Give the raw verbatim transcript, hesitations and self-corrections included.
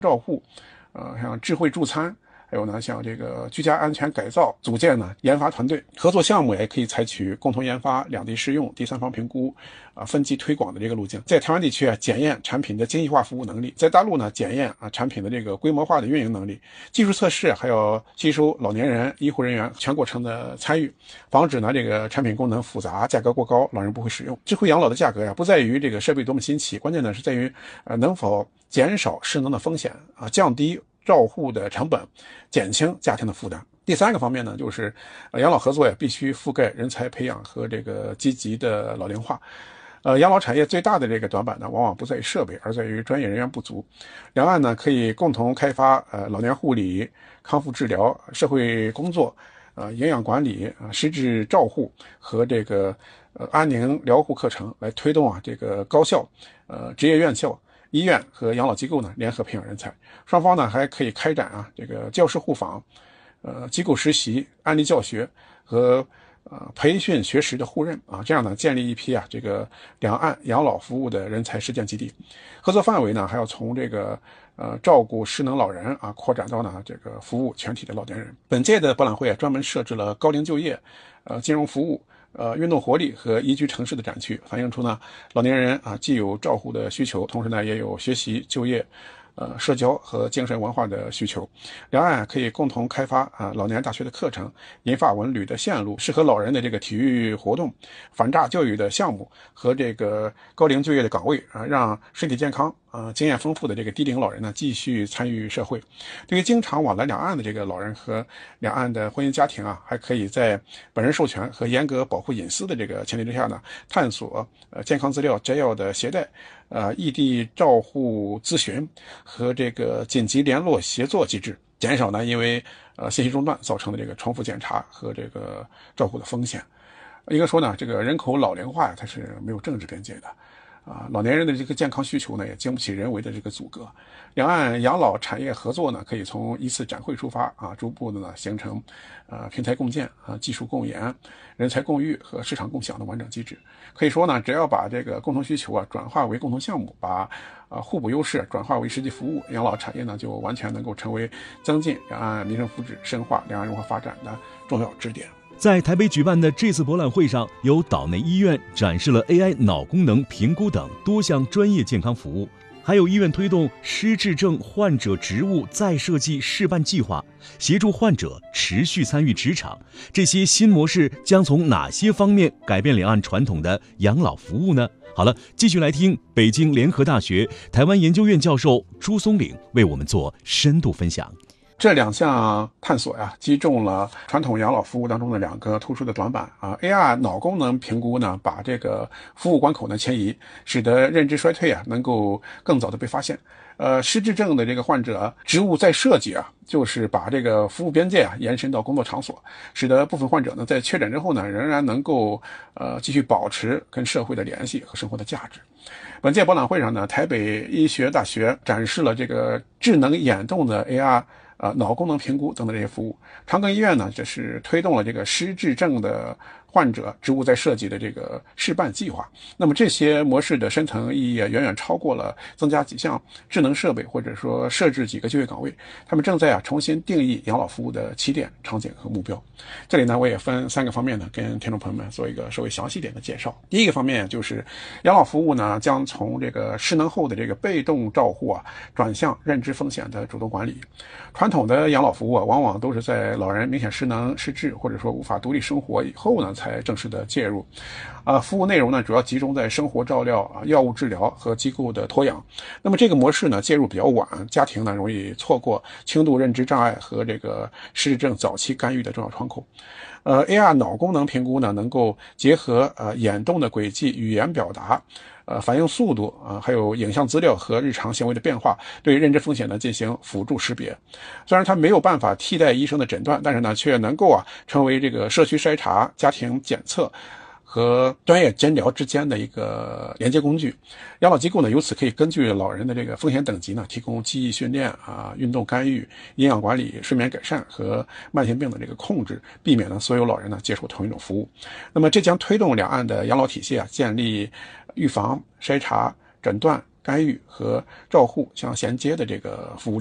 照护，呃，像智慧助餐，还有呢，像这个居家安全改造，组建呢研发团队，合作项目也可以采取共同研发、两地试用、第三方评估、啊分级推广的这个路径。在台湾地区啊，检验产品的精细化服务能力；在大陆呢，检验啊产品的这个规模化的运营能力。技术测试还要吸收老年人、医护人员全过程的参与，防止呢这个产品功能复杂、价格过高，老人不会使用。智慧养老的价格呀，不在于这个设备多么新奇，关键呢是在于呃能否减少失能的风险啊，降低照护的成本，减轻家庭的负担。第三个方面呢，就是呃养老合作呀，必须覆盖人才培养和这个积极的老龄化。呃，养老产业最大的这个短板呢，往往不在于设备，而在于专业人员不足。两岸呢可以共同开发呃老年护理、康复治疗、社会工作、呃营养管理、啊、呃、失智照护和这个呃安宁疗护课程，来推动啊这个高校、呃职业院校、医院和养老机构呢联合培养人才。双方呢还可以开展啊这个教师互访、呃机构实习、案例教学和呃培训学识的互认啊，这样呢建立一批啊这个两岸养老服务的人才实践基地。合作范围呢还要从这个呃照顾失能老人啊扩展到呢这个服务全体的老年人。本届的博览会啊专门设置了高龄就业、呃金融服务、呃，运动活力和宜居城市的展区，反映出呢，老年人啊既有照护的需求，同时呢也有学习、就业、呃社交和精神文化的需求。两岸可以共同开发啊老年大学的课程、银发文旅的线路、适合老人的这个体育活动、反诈教育的项目和这个高龄就业的岗位啊，让身体健康、呃经验丰富的这个低龄老人呢继续参与社会。对于经常往来两岸的这个老人和两岸的婚姻家庭啊，还可以在本人授权和严格保护隐私的这个前提之下呢，探索呃健康资料摘要的携带、呃异地照护咨询和这个紧急联络协作机制，减少呢因为呃信息中断造成的这个重复检查和这个照护的风险。应该说呢，这个人口老龄化呀，它是没有政治边界的。啊，老年人的这个健康需求呢，也经不起人为的这个阻隔。两岸养老产业合作呢，可以从一次展会出发啊，逐步的呢形成呃平台共建啊、技术共研、人才共育和市场共享的完整机制。可以说呢，只要把这个共同需求啊转化为共同项目，把呃互补优势转化为实际服务，养老产业呢就完全能够成为增进两岸民生福祉、深化两岸融合发展的重要支点。 在台北举办的这次博览会上，由岛内医院展示了 A I 脑功能评估等多项专业健康服务，还有医院推动失智症患者职务再设计示范计划，协助患者持续参与职场。这些新模式将从哪些方面改变两岸传统的养老服务呢？好了，继续来听北京联合大学台湾研究院教授朱松岭为我们做深度分享。 这两项探索呀，击中了传统养老服务当中的两个突出的短板啊。A R 脑功能评估呢，把这个服务关口呢迁移，使得认知衰退啊能够更早的被发现。呃，失智症的这个患者职务再设计啊，就是把这个服务边界啊延伸到工作场所，使得部分患者呢在确诊之后呢，仍然能够呃继续保持跟社会的联系和生活的价值。本届博览会上呢，台北医学大学展示了这个智能眼动的 A R。呃，脑功能评估等等这些服务。长庚医院呢，这是推动了这个失智症的患者职务再设计的这个示范计划。那么这些模式的深层意义啊，远远超过了增加几项智能设备或者说设置几个就业岗位，他们正在啊重新定义养老服务的起点、场景和目标。这里呢，我也分三个方面呢，跟听众朋友们做一个稍微详细点的介绍。第一个方面就是养老服务呢，将从这个失能后的这个被动照护啊，转向认知风险的主动管理。传统的养老服务啊，往往都是在老人明显失能、失智或者说无法独立生活以后呢，才正式的介入。啊，服务内容呢，主要集中在生活照料、啊、药物治疗和机构的托养。那么这个模式呢，介入比较晚，家庭呢容易错过轻度认知障碍和这个失智症早期干预的重要窗口。呃 ，A R 脑功能评估呢，能够结合呃眼动的轨迹、语言表达。呃，反应速度啊，还有影像资料和日常行为的变化，对认知风险呢进行辅助识别。虽然它没有办法替代医生的诊断，但是呢，却能够啊成为这个社区筛查、家庭检测和专业诊疗之间的一个连接工具。养老机构呢，由此可以根据老人的这个风险等级呢，提供记忆训练啊、运动干预、营养管理、睡眠改善和慢性病的这个控制，避免呢所有老人呢接受同一种服务。那么这将推动两岸的养老体系啊建立预防、筛查、诊断、 干预和照护相衔接的这个服务。